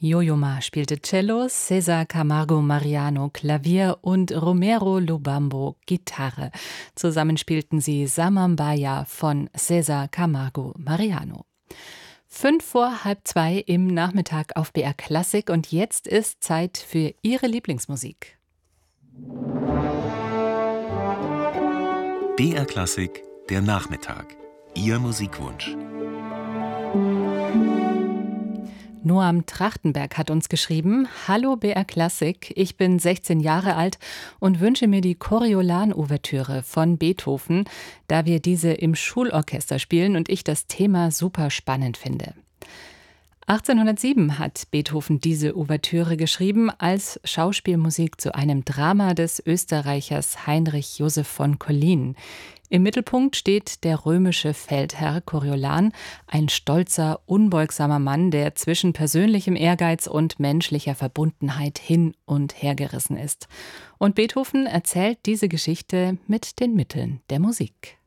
Yo-Yo Ma spielte Cello, César Camargo Mariano Klavier und Romero Lubambo Gitarre. Zusammen spielten sie Samambaya von César Camargo Mariano. 1:05 im Nachmittag auf BR Klassik und jetzt ist Zeit für Ihre Lieblingsmusik. BR Klassik, der Nachmittag. Ihr Musikwunsch. Noam Trachtenberg hat uns geschrieben: Hallo BR Klassik, ich bin 16 Jahre alt und wünsche mir die Coriolan-Ouvertüre von Beethoven, da wir diese im Schulorchester spielen und ich das Thema super spannend finde. 1807 hat Beethoven diese Ouvertüre geschrieben als Schauspielmusik zu einem Drama des Österreichers Heinrich Joseph von Collin. Im Mittelpunkt steht der römische Feldherr Coriolan, ein stolzer, unbeugsamer Mann, der zwischen persönlichem Ehrgeiz und menschlicher Verbundenheit hin und her gerissen ist. Und Beethoven erzählt diese Geschichte mit den Mitteln der Musik.